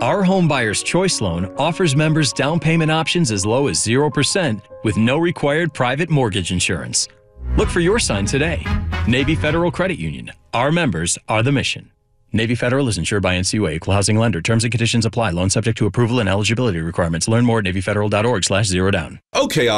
Our Home Buyer's Choice Loan offers members down payment options as low as 0% with no required private mortgage insurance. Look for your sign today. Navy Federal Credit Union. Our members are the mission. Navy Federal is insured by NCUA, Equal Housing Lender. Terms and conditions apply. Loan subject to approval and eligibility requirements. Learn more at NavyFederal.org/zerodown. Okay,